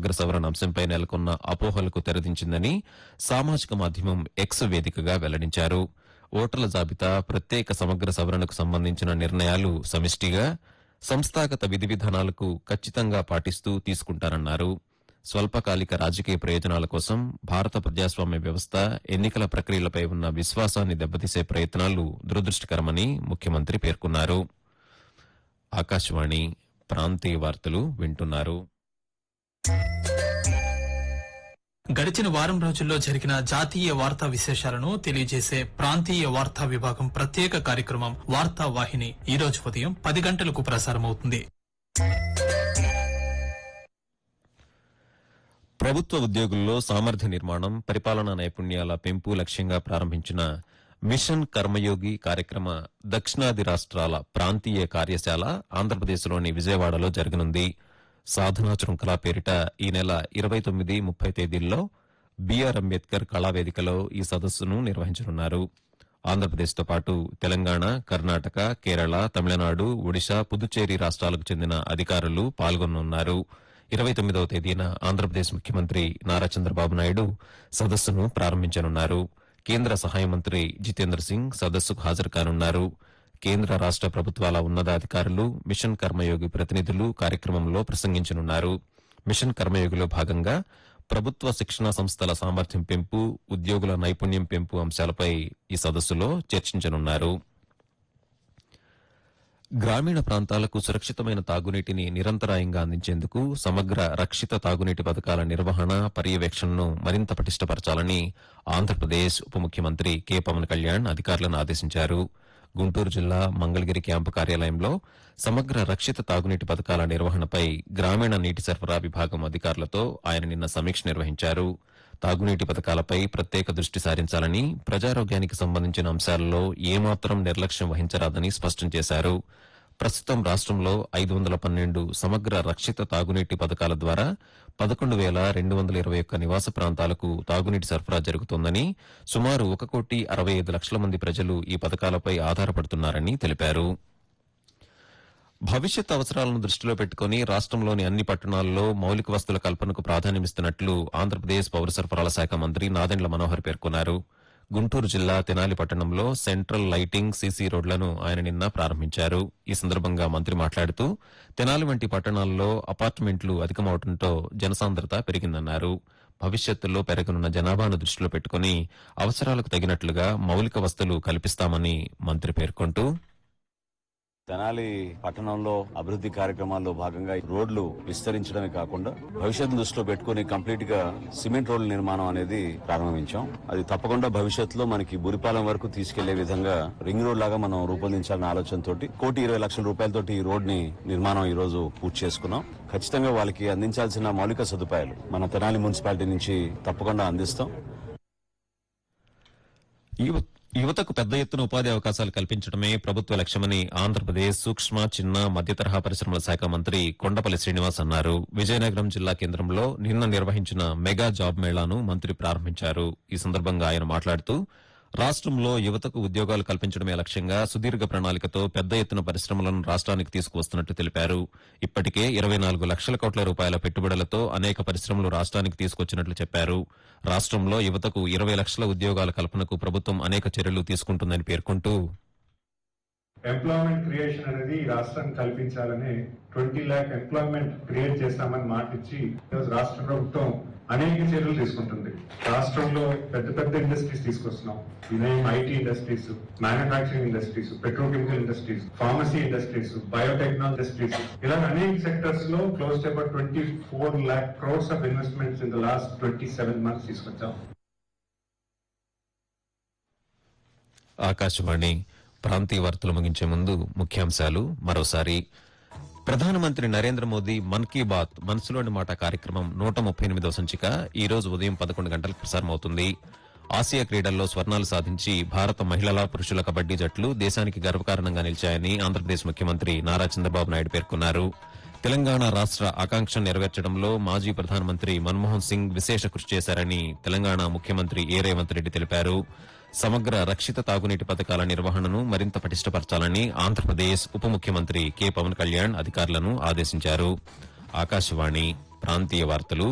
సమగ్ర సవరణ అంశంపై నెలకొన్న అపోహలకు తెరదించిందని సామాజిక మాధ్యమం ఎక్స్ వేదికగా వెల్లడించారు. ఓటర్ల జాబితా ప్రత్యేక సమగ్ర సవరణకు సంబంధించిన నిర్ణయాలు సమిష్టిగా సంస్థాగత విధి విధానాలకు ఖచ్చితంగా పాటిస్తూ తీసుకుంటారన్నారు. స్వల్పకాలిక రాజకీయ ప్రయోజనాల కోసం భారత ప్రజాస్వామ్య వ్యవస్థ ఎన్నికల ప్రక్రియలపై ఉన్న విశ్వాసాన్ని దెబ్బతీసే ప్రయత్నాలు దురదృష్టకరమని ముఖ్యమంత్రి పేర్కొన్నారు. ఆకాశవాణి ప్రాంతీయ వార్తలు వింటున్నారు. గడిచిన వారం రోజుల్లో జరిగిన జాతీయ వార్తా విశేషాలను తెలియజేసే ప్రాంతీయ వార్తా విభాగం ప్రత్యేక కార్యక్రమం వార్తా వాహిని ఈ రోజు ఉదయం 10 గంటలకు ప్రసారమవుతుంది. ప్రభుత్వ ఉద్యోగుల్లో సామర్థ్య నిర్మాణం, పరిపాలనా నైపుణ్యాల పెంపు లక్ష్యంగా ప్రారంభించిన మిషన్ కర్మయోగి కార్యక్రమ దక్షిణాది రాష్ట్రాల ప్రాంతీయ కార్యశాల ఆంధ్రప్రదేశ్లోని విజయవాడలో జరగనుంది. సాధనా శృంఖలా పేరిట ఈ నెల 29, 30 తేదీల్లో బీఆర్ అంబేద్కర్ కళావేదికలో ఈ సదస్సును నిర్వహించనున్నారు. ఆంధ్రప్రదేశ్తో పాటు తెలంగాణ, కర్ణాటక, కేరళ, తమిళనాడు, ఒడిశా, పుదుచ్చేరి రాష్ట్రాలకు చెందిన అధికారులు పాల్గొనున్నారు. 29వ తేదీన ఆంధ్రప్రదేశ్ ముఖ్యమంత్రి నారా చంద్రబాబు నాయుడు సదస్సును ప్రారంభించనున్నారు. కేంద్ర సహాయ మంత్రి జితేంద్ర సింగ్ సదస్సుకు హాజరు కానున్నారు. కేంద్ర రాష్ట ప్రభుత్వాల ఉన్నతాధికారులు, మిషన్ కర్మయోగి ప్రతినిధులు కార్యక్రమంలో ప్రసంగించనున్నారు. మిషన్ కర్మయోగిలో భాగంగా ప్రభుత్వ శిక్షణా సంస్థల సామర్థ్యం పెంపు, ఉద్యోగుల నైపుణ్యం పెంపు అంశాలపై ఈ సదస్సులో చర్చించనున్నారు. గ్రామీణ ప్రాంతాలకు సురక్షితమైన తాగునీటిని నిరంతరాయంగా అందించేందుకు సమగ్ర రక్షిత తాగునీటి పథకాల నిర్వహణ, పర్యవేక్షణను మరింత పటిష్టపరచాలని ఆంధ్రప్రదేశ్ ఉప ముఖ్యమంత్రి కె పవన్ కళ్యాణ్ అధికారులను ఆదేశించారు. గుంటూరు జిల్లా మంగళగిరి క్యాంపు కార్యాలయంలో సమగ్ర రక్షిత తాగునీటి పథకాల నిర్వహణపై గ్రామీణ నీటి సరఫరా విభాగం అధికారులతో ఆయన నిన్న సమీక్ష నిర్వహించారు. తాగునీటి పథకాలపై ప్రత్యేక దృష్టి సారించాలని, ప్రజారోగ్యానికి సంబంధించిన అంశాలలో ఏమాత్రం నిర్లక్ష్యం వహించరాదని స్పష్టం చేశారు. ప్రస్తుతం రాష్టంలో 512 సమగ్ర రక్షిత తాగునీటి పథకాల ద్వారా 11,221 నివాస ప్రాంతాలకు తాగునీటి సరఫరా జరుగుతోందని, సుమారు 1,65,00,000 మంది ప్రజలు ఈ పథకాలపై ఆధారపడుతున్నారని తెలిపారు. భవిష్యత్ అవసరాలను దృష్టిలో పెట్టుకుని రాష్టంలోని అన్ని పట్టణాల్లో మౌలిక వసతుల కల్పనకు ప్రాధాన్యమిస్తున్నట్లు ఆంధ్రప్రదేశ్ పౌర సరఫరాల శాఖ మంత్రి నాదెండ్ల మనోహర్ పేర్కొన్నారు. గుంటూరు జిల్లా తెనాలి పట్టణంలో సెంట్రల్ లైటింగ్, సీసీ రోడ్లను ఆయన నిన్న ప్రారంభించారు. ఈ సందర్భంగా మంత్రి మాట్లాడుతూ తెనాలి వంటి పట్టణాల్లో అపార్ట్మెంట్లు అధికమవడంతో జనసాంద్రత పెరిగిందన్నారు. భవిష్యత్తులో పెరగనున్న జనాభాను దృష్టిలో పెట్టుకుని అవసరాలకు తగినట్లుగా మౌలిక వసతులు కల్పిస్తామని మంత్రి పేర్కొంటూ తెనాలి పట్టణంలో అభివృద్ధి కార్యక్రమాల్లో భాగంగా రోడ్లు విస్తరించడమే కాకుండా భవిష్యత్తు దృష్టిలో పెట్టుకుని కంప్లీట్ గా సిమెంట్ రోడ్ల నిర్మాణం అనేది ప్రారంభించాం. అది తప్పకుండా భవిష్యత్తులో మనకి బురిపాలెం వరకు తీసుకెళ్లే విధంగా రింగ్ రోడ్ లాగా మనం రూపొందించాలనే ఆలోచనతో 1,20,00,000 రూపాయలతోటి ఈ రోడ్ ని నిర్మాణం ఈ రోజు పూర్తి చేసుకున్నాం. ఖచ్చితంగా వాళ్ళకి అందించాల్సిన మౌలిక సదుపాయాలు మన తెనాలి మున్సిపాలిటీ నుంచి తప్పకుండా అందిస్తాం. యువతకు పెద్ద ఎత్తున ఉపాధి అవకాశాలు కల్పించడమే ప్రభుత్వ లక్ష్యమని ఆంధ్రప్రదేశ్ సూక్ష్మ, చిన్న, మధ్యతరహా పరిశ్రమల శాఖ మంత్రి కొండపల్లి శ్రీనివాస్ అన్నారు. విజయనగరం జిల్లా కేంద్రంలో నిన్న నిర్వహించిన మెగా జాబ్ మేళాను మంత్రి ప్రారంభించారు. ఈ సందర్భంగా ఆయన మాట్లాడుతూ రాష్టంలో యువతకు ఉద్యోగాలు కల్పించడమే లక్ష్యంగా సుదీర్ఘ ప్రణాళికతో పెద్ద ఎత్తున పరిశ్రమలను రాష్ట్రానికి తీసుకువస్తున్నట్టు తెలిపారు. ఇప్పటికే 24 లక్షల కోట్ల రూపాయల పెట్టుబడులతో అనేక పరిశ్రమలు రాష్ట్రానికి తీసుకొచ్చినట్లు చెప్పారు. రాష్ట్రంలో యువతకు 20 లక్షల ఉద్యోగాల కల్పనకు ప్రభుత్వం అనేక చర్యలు తీసుకుంటుందని పేర్కొంటూ ఎంప్లాయ్మెంట్ క్రియేషన్ అనేది ఈ రాష్ట్రానికి కల్పించాలని 20 lakh ఎంప్లాయ్మెంట్ క్రియేట్ చేస్తామని మాట ఇచ్చి రాష్ట్ర ప్రభుత్వం అనేక చర్యలు తీసుకుంటుంది. రాష్ట్రంలో పెద్ద పెద్ద ఇండస్ట్రీస్ తీసుకొస్తున్నాం. ఇదేం IT industries, manufacturing industries, petrochemical industries, pharmacy industries, biotechnology industries, ఇలా అనేక సెక్టర్స్ లో close to about 24 lakh crores of investments in the last 27 months తీసుకొచ్చాం. ఆకాశవాణి ప్రాంతీయ వార్తలు ముగించే ముందు ముఖ్యాంశాలు మరోసారి. ప్రధానమంత్రి నరేంద్ర మోదీ మన్ కీ బాత్ మనసులోని మాట కార్యక్రమం 138వ సంచిక ఈ రోజు ఉదయం 11 గంటలకు ప్రసారమవుతుంది. ఆసియా క్రీడల్లో స్వర్ణాలు సాధించి భారత మహిళల, పురుషుల కబడ్డీ జట్లు దేశానికి గర్వకారణంగా నిలిచాయని ఆంధ్రప్రదేశ్ ముఖ్యమంత్రి నారా చంద్రబాబు నాయుడు పేర్కొన్నారు. తెలంగాణ రాష్ట్ర ఆకాంక్ష నెరవేర్చడంలో మాజీ ప్రధానమంత్రి మన్మోహన్ సింగ్ విశేష కృషి చేశారని తెలంగాణ ముఖ్యమంత్రి ఏ రేవంత్ రెడ్డి తెలిపారు. సమగ్ర రక్షిత తాగునీటి పథకాల నిర్వహణను మరింత పటిష్టపరచాలని ఆంధ్రప్రదేశ్ ఉప ముఖ్యమంత్రి కె పవన్ కళ్యాణ్ అధికారులను ఆదేశించారు. ఆకాశవాణి ప్రాంతీయ వార్తలు